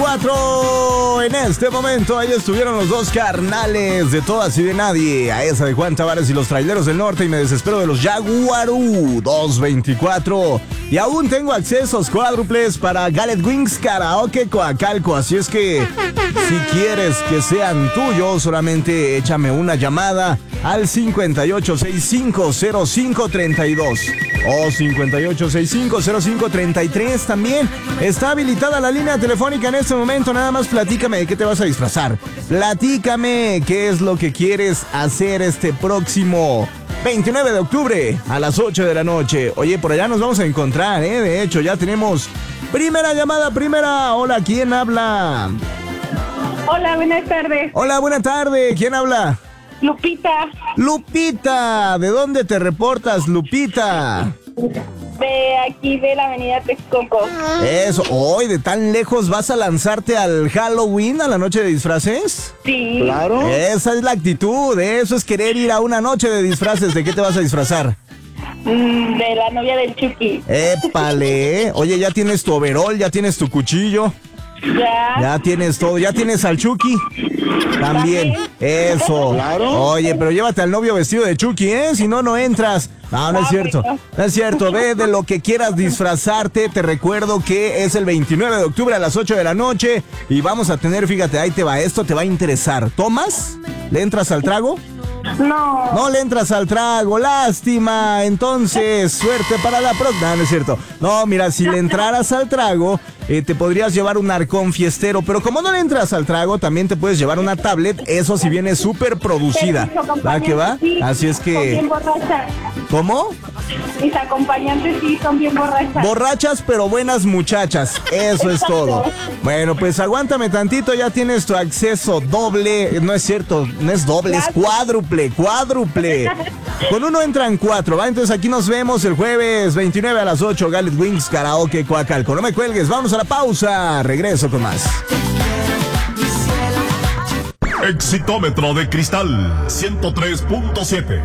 2:24. En este momento ahí estuvieron los dos carnales de Todas y de Nadie. A esa de Juan Tavares y los Traileros del Norte y Me Desespero de los Jaguarú. 2:24. Y aún tengo accesos cuádruples para Gallet Wings Karaoke Coacalco. Así es que si quieres que sean tuyos, solamente échame una llamada al 58650532 o 58650533. También está habilitada la línea telefónica en este momento. Nada más platícame de qué te vas a disfrazar. Platícame qué es lo que quieres hacer este próximo 29 de octubre a las 8 de la noche. Oye, por allá nos vamos a encontrar, ¿eh? De hecho, ya tenemos primera llamada, primera. Hola, ¿quién habla? Hola, buenas tardes. Hola, buena tarde. ¿Quién habla? Lupita. Lupita, ¿de dónde te reportas, Lupita? De aquí, de la avenida Texcoco. Eso, hoy de tan lejos vas a lanzarte al Halloween, a la noche de disfraces. Sí. Claro. Esa es la actitud, eso es querer ir a una noche de disfraces. ¿De qué te vas a disfrazar? De la novia del Chucky. Épale, oye, ya tienes tu overol, ya tienes tu cuchillo. Ya tienes todo, ya tienes al Chucky. También. Eso. Claro. Oye, pero llévate al novio vestido de Chucky, ¿eh? Si no, no entras. No, no es cierto. No es cierto. Ve de lo que quieras disfrazarte. Te recuerdo que es el 29 de octubre a las 8 de la noche. Y vamos a tener, fíjate, ahí te va. Esto te va a interesar. ¿Tomas? ¿Le entras al trago? No. No le entras al trago, lástima. Entonces, suerte para la próxima. No es cierto. No, mira, si le entraras al trago, te podrías llevar un arcón fiestero. Pero como no le entras al trago, también te puedes llevar una tablet. Eso sí viene súper producida. ¿Va que va? Así es que... Son bien borrachas. ¿Cómo? Mis acompañantes sí son bien borrachas. Borrachas, pero buenas muchachas. Eso es todo. Bueno, pues aguántame tantito. Ya tienes tu acceso doble. No es cierto, no es doble, es cuádruple. Con uno entran 4, ¿va? Entonces aquí nos vemos el jueves 29 a las 8. Gallet Wings Karaoke Coacalco. No me cuelgues, vamos a la pausa. Regreso con más. Exitómetro de cristal 103.7.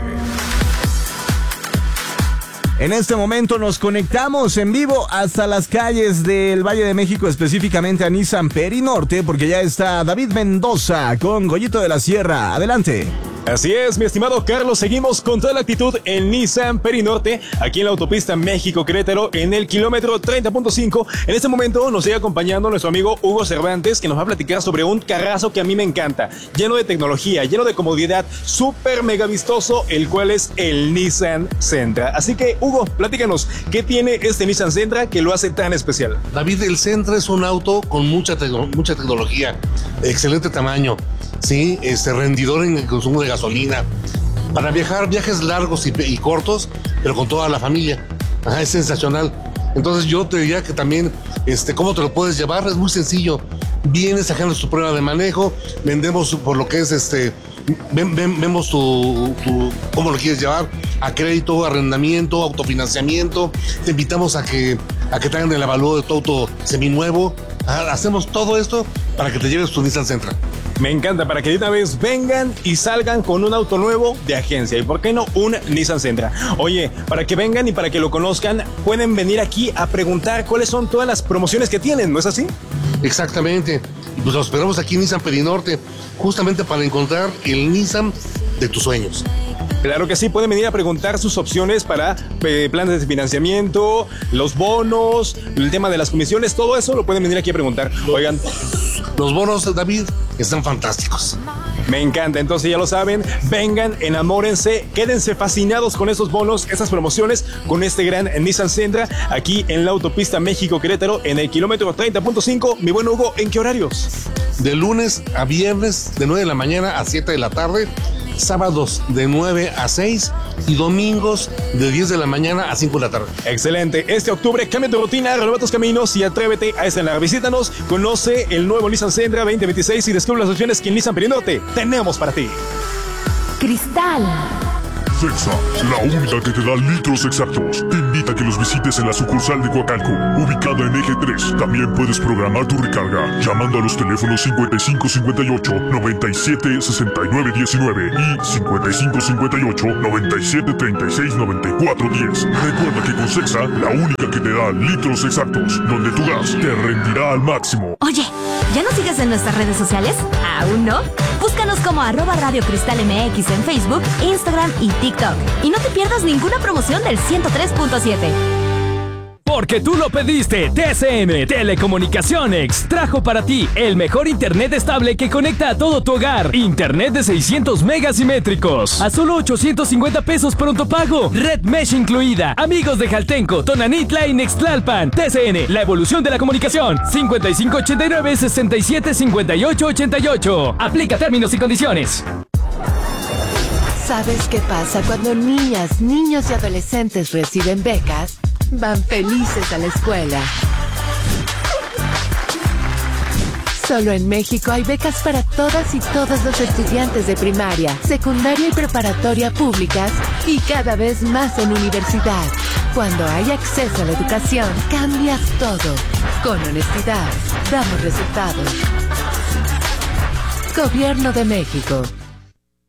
En este momento nos conectamos en vivo hasta las calles del Valle de México, específicamente a Nissan Perinorte, porque ya está David Mendoza con Goyito de la Sierra. Adelante. Así es, mi estimado Carlos, seguimos con toda la actitud en Nissan Perinorte, aquí en la autopista México-Querétaro, en el kilómetro 30.5. En este momento nos sigue acompañando nuestro amigo Hugo Cervantes, que nos va a platicar sobre un carrazo que a mí me encanta, lleno de tecnología, lleno de comodidad, súper mega vistoso, el cual es el Nissan Sentra. Así que, Hugo, platícanos, ¿qué tiene este Nissan Sentra que lo hace tan especial? David, el Sentra es un auto con mucha tecnología, excelente tamaño, sí, rendidor en el consumo de gasolina, para viajes largos y cortos, pero con toda la familia. Ajá, es sensacional. Entonces yo te diría que también, ¿cómo te lo puedes llevar? Es muy sencillo. Vienes, agendas tu prueba de manejo, vendemos por lo que es vemos cómo lo quieres llevar, a crédito, arrendamiento, autofinanciamiento. Te invitamos a que te hagan el avalúo de tu auto seminuevo. Hacemos todo esto para que te lleves tu Nissan Sentra. Me encanta, para que de una vez vengan y salgan con un auto nuevo de agencia. ¿Y por qué no un Nissan Sentra? Oye, para que vengan y para que lo conozcan, pueden venir aquí a preguntar cuáles son todas las promociones que tienen, ¿no es así? Exactamente. Pues los esperamos aquí en Nissan Perinorte, justamente para encontrar el Nissan de tus sueños. Claro que sí, pueden venir a preguntar sus opciones para planes de financiamiento, los bonos, el tema de las comisiones, todo eso lo pueden venir aquí a preguntar. Oigan, los bonos, David, están fantásticos. Me encanta, entonces ya lo saben, vengan, enamórense, quédense fascinados con esos bonos, esas promociones, con este gran Nissan Sentra, aquí en la autopista México-Querétaro, en el kilómetro 30.5. Mi buen Hugo, ¿en qué horarios? De lunes a viernes, de 9 de la mañana a 7 de la tarde, sábados de 9 a 6 y domingos de 10 de la mañana a 5 de la tarde. Excelente. Este octubre cambia tu rutina, renueva tus caminos y atrévete a estrenar. Visítanos, conoce el nuevo Nissan Sentra 2026 y descubre las opciones que en Nissan Perinorte tenemos para ti. Cristal. CEXA, la única que te da litros exactos. Te invita a que los visites en la sucursal de Coacalco, ubicada en Eje 3. También puedes programar tu recarga llamando a los teléfonos 5558-976919 y 5558-97369410. Recuerda que con CEXA, la única que te da litros exactos, donde tu gas te rendirá al máximo. Oye, ¿Ya nos sigues en nuestras redes sociales? ¿Aún no? Búscanos como @Radio Cristal MX en Facebook, Instagram y TikTok. Y no te pierdas ninguna promoción del 103.7. Porque tú lo pediste, TCM Telecomunicaciones trajo para ti el mejor internet estable que conecta a todo tu hogar. Internet de 600 megas simétricos a solo 850 pesos pronto pago. Red Mesh incluida. Amigos de Jaltenco, Tonanitla y Nextlalpan. TCN, la evolución de la comunicación. 5589-675888. Aplica términos y condiciones. ¿Sabes qué pasa cuando niñas, niños y adolescentes reciben becas? Van felices a la escuela. Solo en México hay becas para todas y todos los estudiantes de primaria, secundaria y preparatoria públicas y cada vez más en universidad. Cuando hay acceso a la educación, cambias todo. Con honestidad, damos resultados. Gobierno de México.